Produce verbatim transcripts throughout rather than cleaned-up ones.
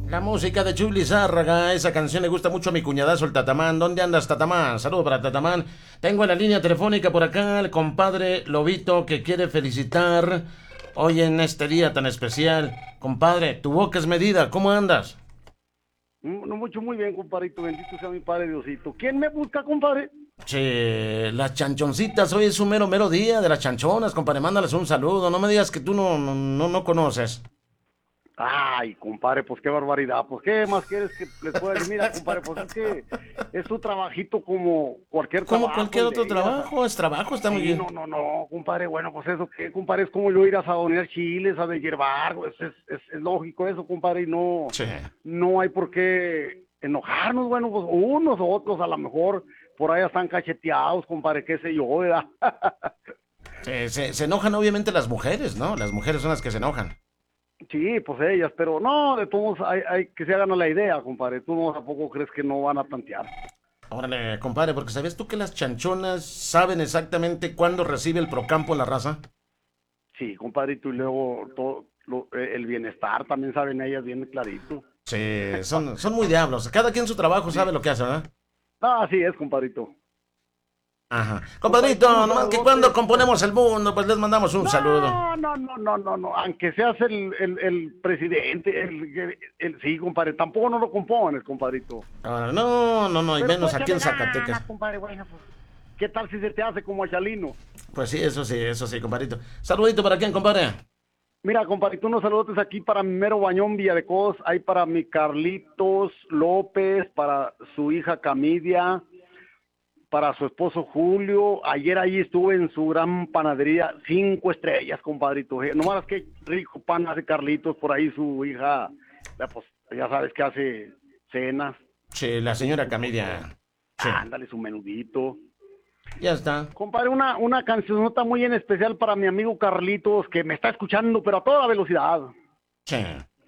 La música de Chuy Lizárraga, esa canción le gusta mucho a mi cuñadazo el Tatamán. ¿Dónde andas, Tatamán? Saludo para Tatamán. Tengo en la línea telefónica por acá el compadre Lobito que quiere felicitar hoy en este día tan especial. Compadre, tu boca es medida, ¿cómo andas? No mucho, muy bien, compadrito, bendito sea mi padre Diosito. ¿Quién me busca, compadre? Che, las chanchoncitas, hoy es un mero mero día de las chanchonas, compadre, mándales un saludo, no me digas que tú no, no, no, no conoces. Ay, compadre, pues qué barbaridad, pues qué más quieres que les pueda decir. Mira, compadre, pues es que es tu trabajito como cualquier trabajo. Como cualquier otro de, trabajo, es trabajo, está muy sí, bien. No, no, no, compadre, bueno, pues eso, ¿qué, compadre? Es como yo ir a sabonear chiles, a deshiervar, pues es, es, es lógico eso, compadre, y no, Sí. no hay por qué enojarnos, bueno, pues unos u otros a lo mejor por ahí están cacheteados, compadre, qué sé yo, ¿verdad? Se, se, se enojan obviamente las mujeres, ¿no? Las mujeres son las que se enojan. Sí, pues ellas, pero no, de todos hay, hay que se hagan a la idea, compadre. Tú no tampoco crees que no van a tantear. Órale, compadre, porque ¿sabías tú que las chanchonas saben exactamente cuándo recibe el Procampo la raza? Sí, compadrito, y luego todo lo, eh, el bienestar también saben ellas bien clarito. Sí, son, son muy diablos. Cada quien su trabajo sabe lo que hace, ¿verdad? Ah, así es, compadrito. Ajá. Compadrito, nomás que cuando componemos el mundo, pues les mandamos un no, saludo. No, no, no, no, no, no, aunque seas el, el, el presidente, el, el, el, sí, compadre, tampoco no lo compones, compadrito. Ah, no, no, no, y Pero menos tú aquí en échale Zacatecas. ganas, compadre, bueno, pues, ¿qué tal si se te hace como a Chalino? Pues sí, eso sí, eso sí, compadrito. Saludito para quién, compadre. Mira, compadrito, unos saludos aquí para mi mero Bañón Villadecos, hay para mi Carlitos López, para su hija Camidia, para su esposo Julio. Ayer ahí estuve en su gran panadería, cinco estrellas, compadrito. Eh, nomás que rico pan hace Carlitos, por ahí su hija, ya, pues, ya sabes que hace cenas. Sí, la señora Camidia. Sí. Ándale, su menudito. Ya está. Compadre, una, una cancionota muy en especial para mi amigo Carlitos, que me está escuchando, pero a toda velocidad. Sí.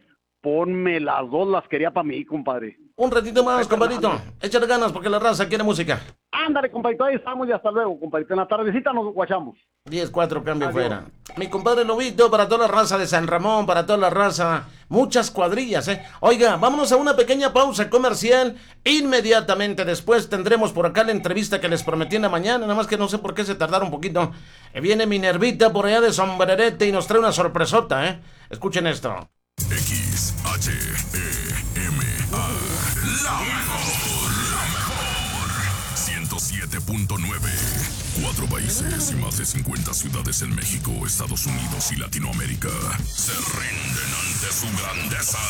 Ponme las dos, las quería para mí, compadre. Un ratito más, compadrito. Échale ganas porque la raza quiere música. Ándale, compadrito, ahí estamos y hasta luego, compadrito. En la tardecita nos guachamos. diez cuatro, cambio Adiós. fuera. Mi compadre Lobito, para toda la raza de San Ramón, para toda la raza, muchas cuadrillas, ¿eh? Oiga, vámonos a una pequeña pausa comercial. Inmediatamente después tendremos por acá la entrevista que les prometí en la mañana, nada más que no sé por qué se tardaron un poquito. Eh, Viene Minervita por allá de Sombrerete y nos trae una sorpresota, ¿eh? Escuchen esto. X, H, E, M, A. La mejor, la mejor. ciento siete punto nueve. Cuatro países y más de cincuenta ciudades en México, Estados Unidos y Latinoamérica se rinden ante su grandeza.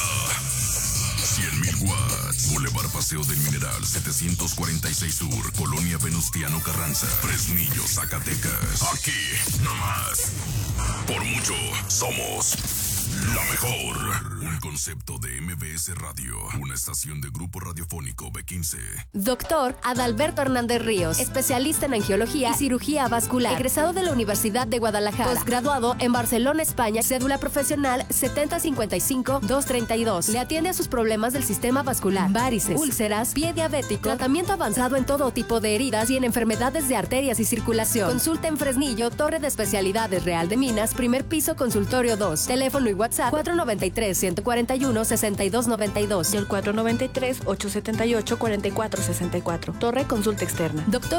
cien mil watts. Boulevard Paseo del Mineral, setecientos cuarenta y seis Sur, Colonia Venustiano Carranza, Fresnillo, Zacatecas. Aquí, nomás. Por mucho, somos la mejor. Un concepto de M B S Radio, una estación de Grupo Radiofónico B quince. Doctor Adalberto Hernández Ríos, especialista en angiología y cirugía vascular, egresado de la Universidad de Guadalajara, posgraduado en Barcelona, España, cédula profesional setenta cincuenta y cinco doscientos treinta y dos. Le atiende a sus problemas del sistema vascular, varices, úlceras, pie diabético, tratamiento avanzado en todo tipo de heridas y en enfermedades de arterias y circulación. Consulta en Fresnillo, Torre de Especialidades Real de Minas, primer piso, consultorio dos. Teléfono y WhatsApp cuatro noventa y tres, ciento cuarenta y uno, sesenta y dos noventa y dos y el cuatro noventa y tres, ochocientos setenta y ocho, cuarenta y cuatro sesenta y cuatro. Torre Consulta Externa. Doctor